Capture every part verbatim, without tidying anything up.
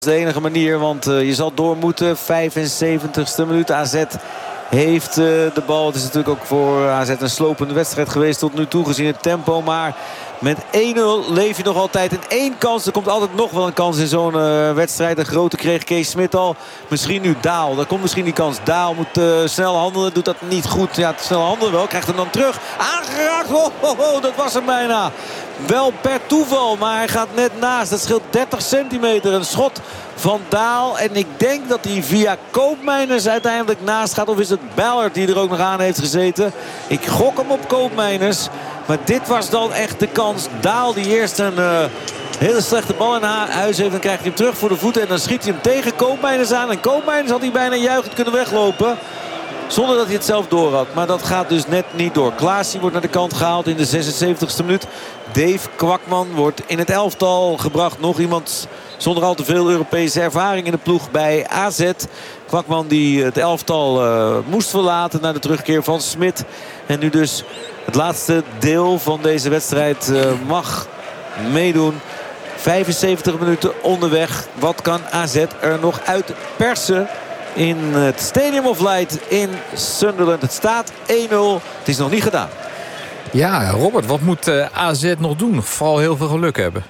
Dat is de enige manier, want uh, je zal door moeten. vijfenzeventigste minuut. A Z heeft uh, de bal. Het is natuurlijk ook voor A Z een slopende wedstrijd geweest tot nu toe gezien het tempo. Maar met één nul leef je nog altijd in één kans. Er komt altijd nog wel een kans in zo'n uh, wedstrijd. Een grote kreeg Kees Smit al. Misschien nu Daal. Daar komt misschien die kans. Daal moet uh, snel handelen. Doet dat niet goed. Ja, snel handelen wel. Krijgt hem dan terug. Aangeraakt. Oh, oh, oh, dat was hem bijna. Wel per toeval, maar hij gaat net naast. Dat scheelt dertig centimeter. Een schot van Daal. En ik denk dat hij via Koopmeiners uiteindelijk naast gaat. Of is het Ballard die er ook nog aan heeft gezeten? Ik gok hem op Koopmeiners. Maar dit was dan echt de kans. Daal die eerst een uh, hele slechte bal in huis heeft. Dan krijgt hij hem terug voor de voeten. En dan schiet hij hem tegen Koopmeiners aan. En Koopmeiners had hij bijna juichend kunnen weglopen. Zonder dat hij het zelf door had. Maar dat gaat dus net niet door. Klaasie wordt naar de kant gehaald in de zesenzeventigste minuut. Dave Kwakman wordt in het elftal gebracht. Nog iemand zonder al te veel Europese ervaring in de ploeg bij A Z. Kwakman die het elftal uh, moest verlaten na de terugkeer van Smit. En nu dus het laatste deel van deze wedstrijd uh, mag meedoen. vijfenzeventig minuten onderweg. Wat kan A Z er nog uit persen in het Stadium of Light in Sunderland? Het staat één nul. Het is nog niet gedaan. Ja, Robert, wat moet uh, A Z nog doen? Vooral heel veel geluk hebben.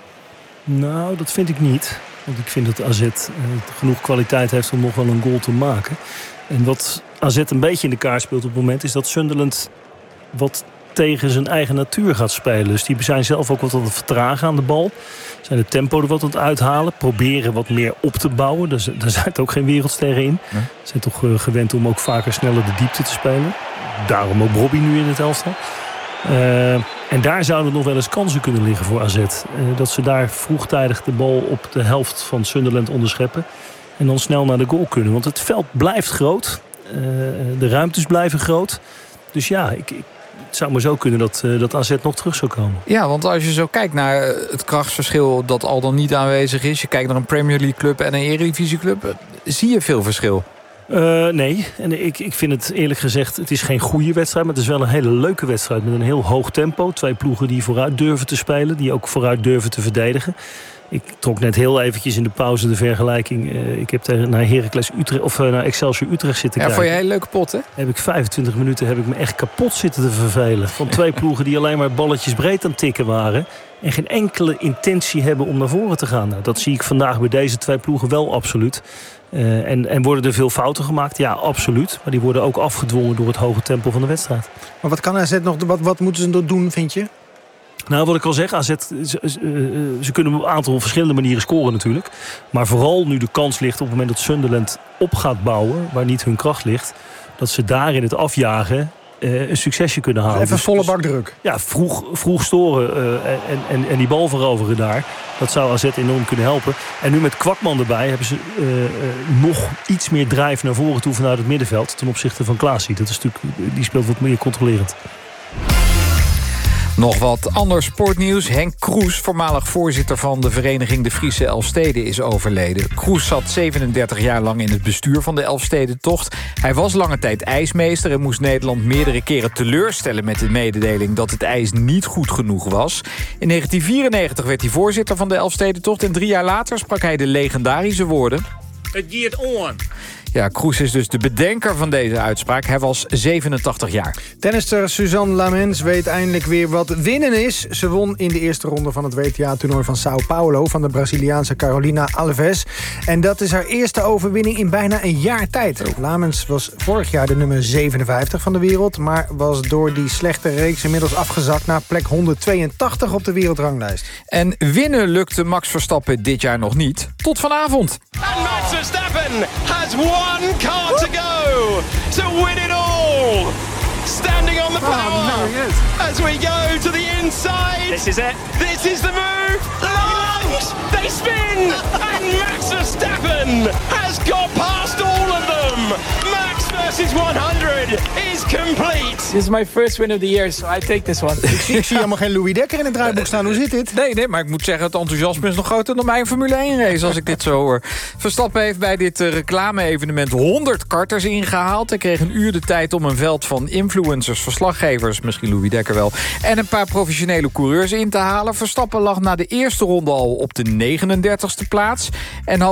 Nou, dat vind ik niet. Want ik vind dat A Z uh, genoeg kwaliteit heeft om nog wel een goal te maken. En wat A Z een beetje in de kaart speelt op het moment is dat Sunderland wat tegen zijn eigen natuur gaat spelen. Dus die zijn zelf ook wat aan het vertragen aan de bal. Zijn het tempo er wat aan het uithalen. Proberen wat meer op te bouwen. Daar, daar zit ook geen wereldsterren in. Ze nee. zijn toch uh, gewend om ook vaker sneller de diepte te spelen. Daarom ook Bobby nu in het elftal. Uh, en daar zouden nog wel eens kansen kunnen liggen voor A Z. Uh, dat ze daar vroegtijdig de bal op de helft van Sunderland onderscheppen. En dan snel naar de goal kunnen. Want het veld blijft groot. Uh, de ruimtes blijven groot. Dus ja, ik, ik, het zou maar zo kunnen dat, uh, dat A Z nog terug zou komen. Ja, want als je zo kijkt naar het krachtsverschil dat al dan niet aanwezig is. Je kijkt naar een Premier League club en een Eredivisie club. Zie je veel verschil? Uh, nee, en ik, ik vind het eerlijk gezegd, het is geen goede wedstrijd, maar het is wel een hele leuke wedstrijd met een heel hoog tempo. Twee ploegen die vooruit durven te spelen, die ook vooruit durven te verdedigen. Ik trok net heel eventjes in de pauze de vergelijking. Uh, ik heb tegen, naar Heracles Utrecht of uh, naar Excelsior Utrecht zitten ja, kijken. Vond je een hele leuke pot, hè? Heb ik vijfentwintig minuten heb ik me echt kapot zitten te vervelen. Van twee ploegen die alleen maar balletjes breed aan het tikken waren. En geen enkele intentie hebben om naar voren te gaan. Nou, dat zie ik vandaag bij deze twee ploegen wel absoluut. Uh, en, en worden er veel fouten gemaakt? Ja, absoluut. Maar die worden ook afgedwongen door het hoge tempo van de wedstrijd. Maar wat kan A Z nog? Wat, wat moeten ze nog doen, vind je? Nou, wat ik al zeg, A Z, ze, uh, ze kunnen op een aantal verschillende manieren scoren natuurlijk. Maar vooral nu de kans ligt op het moment dat Sunderland op gaat bouwen, waar niet hun kracht ligt, dat ze daar in het afjagen uh, een succesje kunnen halen. Even dus, volle bak druk. Ja, vroeg, vroeg storen uh, en, en, en die bal veroveren daar. Dat zou A Z enorm kunnen helpen. En nu met Kwakman erbij hebben ze uh, uh, nog iets meer drijve naar voren toe vanuit het middenveld ten opzichte van Klaasie. Dat is natuurlijk, die speelt wat meer controlerend. Nog wat ander sportnieuws. Henk Kroes, voormalig voorzitter van de vereniging De Friese Elfsteden, is overleden. Kroes zat zevenendertig jaar lang in het bestuur van de Elfstedentocht. Hij was lange tijd ijsmeester en moest Nederland meerdere keren teleurstellen met de mededeling dat het ijs niet goed genoeg was. In negentien vierennegentig werd hij voorzitter van de Elfstedentocht en drie jaar later sprak hij de legendarische woorden: Het gaat on. Ja, Kroes is dus de bedenker van deze uitspraak. Hij was zevenentachtig jaar. Tennister Suzanne Lamens weet eindelijk weer wat winnen is. Ze won in de eerste ronde van het W T A-toernooi van Sao Paulo van de Braziliaanse Carolina Alves. En dat is haar eerste overwinning in bijna een jaar tijd. Lamens was vorig jaar de nummer zevenenvijftig van de wereld, maar was door die slechte reeks inmiddels afgezakt naar plek honderdtweeëntachtig op de wereldranglijst. En winnen lukte Max Verstappen dit jaar nog niet. Tot vanavond. And Max Verstappen has one car to go to win it all. Standing on the power as we go to the inside. This is it. This is the move. Launch. They spin. And Max Verstappen has got past all of them. Max versus one hundred is complete. This is my first win of the year, so I take this one. Ik zie, ik zie helemaal geen Louis Dekker in het draaiboek staan. Hoe zit dit? Nee, nee, maar ik moet zeggen, het enthousiasme is nog groter dan bij een Formule één race, als ik dit zo hoor. Verstappen heeft bij dit uh, reclame-evenement honderd karters ingehaald. Hij kreeg een uur de tijd om een veld van influencers, verslaggevers, misschien Louis Dekker wel, en een paar professionele coureurs in te halen. Verstappen lag na de eerste ronde al op de negenendertigste plaats en had